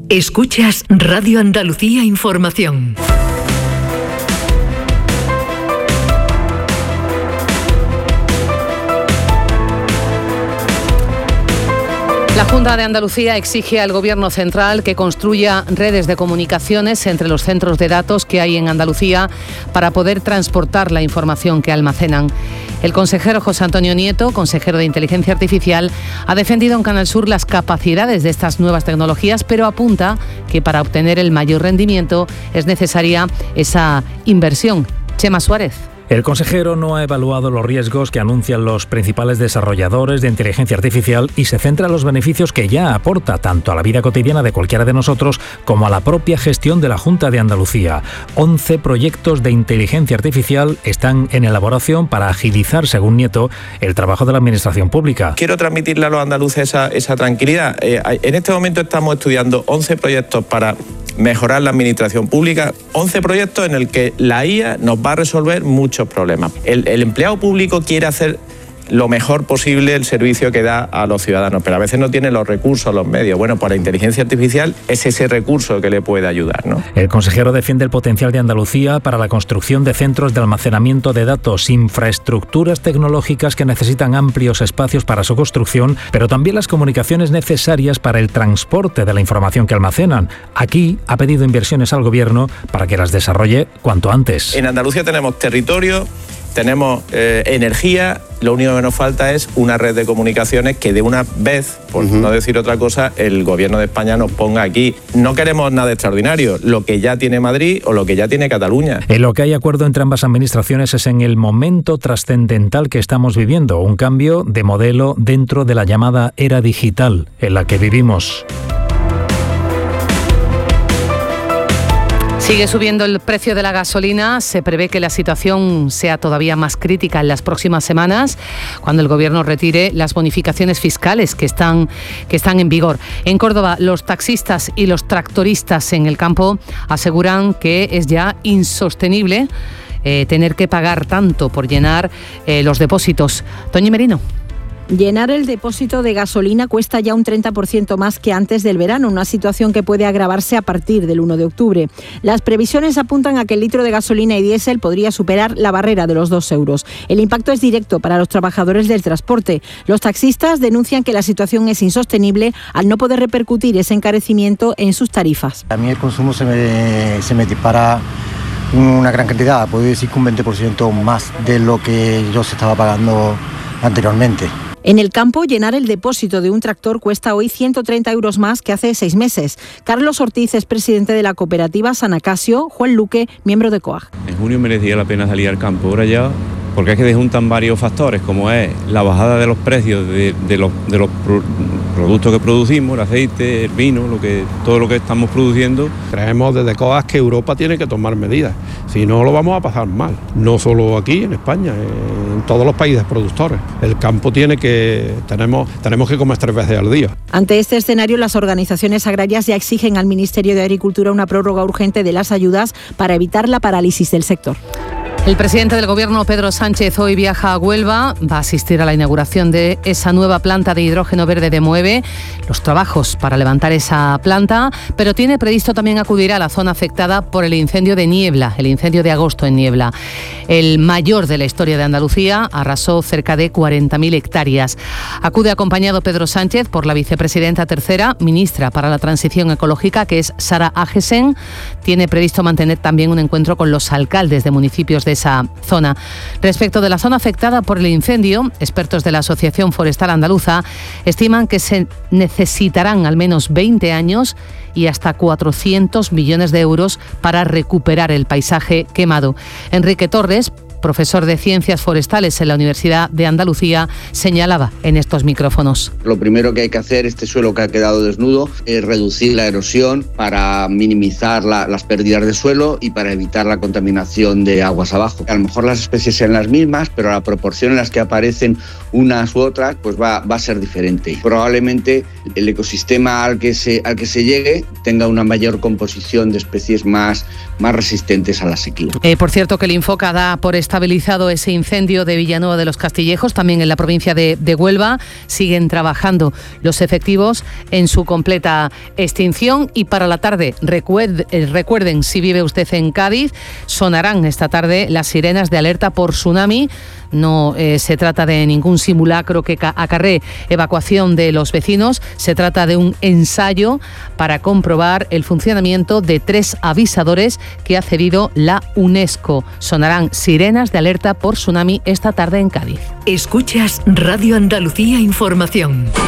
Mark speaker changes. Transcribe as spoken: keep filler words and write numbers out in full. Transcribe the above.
Speaker 1: Escuchas Radio Andalucía Información.
Speaker 2: La Junta de Andalucía exige al Gobierno central que construya redes de comunicaciones entre los centros de datos que hay en Andalucía para poder transportar la información que almacenan. El consejero José Antonio Nieto, consejero de Inteligencia Artificial, ha defendido en Canal Sur las capacidades de estas nuevas tecnologías, pero apunta que para obtener el mayor rendimiento es necesaria esa inversión. Chema Suárez.
Speaker 3: El consejero no ha evaluado los riesgos que anuncian los principales desarrolladores de inteligencia artificial y se centra en los beneficios que ya aporta tanto a la vida cotidiana de cualquiera de nosotros como a la propia gestión de la Junta de Andalucía. once proyectos de inteligencia artificial están en elaboración para agilizar, según Nieto, el trabajo de la administración pública.
Speaker 4: Quiero transmitirle a los andaluces esa, esa tranquilidad. Eh, en este momento estamos estudiando once proyectos para mejorar la administración pública, once proyectos en el que la I A nos va a resolver muchos problemas. El, el empleado público quiere hacer lo mejor posible el servicio que da a los ciudadanos, pero a veces no tiene los recursos, los medios. Bueno, pues la inteligencia artificial es ese recurso que le puede ayudar, ¿no?
Speaker 3: El consejero defiende el potencial de Andalucía para la construcción de centros de almacenamiento de datos, infraestructuras tecnológicas que necesitan amplios espacios para su construcción, pero también las comunicaciones necesarias para el transporte de la información que almacenan. Aquí ha pedido inversiones al Gobierno para que las desarrolle cuanto antes.
Speaker 4: En Andalucía tenemos territorio, tenemos eh, energía, lo único que nos falta es una red de comunicaciones que de una vez, por uh-huh. no decir otra cosa, el Gobierno de España nos ponga aquí. No queremos nada extraordinario, lo que ya tiene Madrid o lo que ya tiene Cataluña.
Speaker 3: En lo que hay acuerdo entre ambas administraciones es en el momento trascendental que estamos viviendo, un cambio de modelo dentro de la llamada era digital en la que vivimos.
Speaker 2: Sigue subiendo el precio de la gasolina. Se prevé que la situación sea todavía más crítica en las próximas semanas, cuando el Gobierno retire las bonificaciones fiscales que están, que están en vigor. En Córdoba, los taxistas y los tractoristas en el campo aseguran que es ya insostenible eh, tener que pagar tanto por llenar eh, los depósitos. Toñi Merino.
Speaker 5: Llenar el depósito de gasolina cuesta ya un treinta por ciento más que antes del verano, una situación que puede agravarse a partir del uno de octubre. Las previsiones apuntan a que el litro de gasolina y diésel podría superar la barrera de los dos euros. El impacto es directo para los trabajadores del transporte. Los taxistas denuncian que la situación es insostenible al no poder repercutir ese encarecimiento en sus tarifas.
Speaker 6: A mí el consumo se me, se me dispara una gran cantidad, puedo decir que un veinte por ciento más de lo que yo se estaba pagando anteriormente.
Speaker 5: En el campo, llenar el depósito de un tractor cuesta hoy ciento treinta euros más que hace seis meses. Carlos Ortiz es presidente de la cooperativa San Acasio, Juan Luque, miembro de COAG.
Speaker 7: En junio merecía la pena salir al campo, ahora ya, porque es que se juntan varios factores, como es la bajada de los precios de, de los, de los pro, productos que producimos, el aceite, el vino, lo que, todo lo que estamos produciendo.
Speaker 8: Creemos desde COAG que Europa tiene que tomar medidas, si no lo vamos a pasar mal, no solo aquí en España, en todos los países productores. El campo tiene que, tenemos, tenemos que comer tres veces al día.
Speaker 5: Ante este escenario, las organizaciones agrarias ya exigen al Ministerio de Agricultura una prórroga urgente de las ayudas para evitar la parálisis del sector.
Speaker 2: El presidente del Gobierno, Pedro Sánchez, hoy viaja a Huelva, va a asistir a la inauguración de esa nueva planta de hidrógeno verde de Moeve, los trabajos para levantar esa planta, pero tiene previsto también acudir a la zona afectada por el incendio de Niebla, el incendio de agosto en Niebla. El mayor de la historia de Andalucía, arrasó cerca de cuarenta mil hectáreas. Acude acompañado Pedro Sánchez por la vicepresidenta tercera, ministra para la Transición Ecológica, que es Sara Agesen. Tiene previsto mantener también un encuentro con los alcaldes de municipios de esa zona. Respecto de la zona afectada por el incendio, expertos de la Asociación Forestal Andaluza estiman que se necesitarán al menos veinte años y hasta cuatrocientos millones de euros para recuperar el paisaje quemado. Enrique Torres, profesor de Ciencias Forestales en la Universidad de Andalucía, señalaba en estos micrófonos.
Speaker 9: Lo primero que hay que hacer, este suelo que ha quedado desnudo, es reducir la erosión para minimizar la, las pérdidas de suelo y para evitar la contaminación de aguas abajo. A lo mejor las especies sean las mismas, pero la proporción en las que aparecen unas u otras pues va, va a ser diferente. Y probablemente el ecosistema al que se, al que se llegue tenga una mayor composición de especies más, más resistentes a la sequía.
Speaker 2: Eh, por cierto, que el Infoca da por estabilizado ese incendio de Villanueva de los Castillejos, también en la provincia de, de Huelva. Siguen trabajando los efectivos en su completa extinción. Y para la tarde, recuerden, recuerden, si vive usted en Cádiz, sonarán esta tarde las sirenas de alerta por tsunami. No eh, se trata de ningún simulacro que acarree evacuación de los vecinos. Se trata de un ensayo para comprobar el funcionamiento de tres avisadores que ha cedido la UNESCO. Sonarán sirenas de alerta por tsunami esta tarde en Cádiz.
Speaker 1: Escuchas Radio Andalucía Información.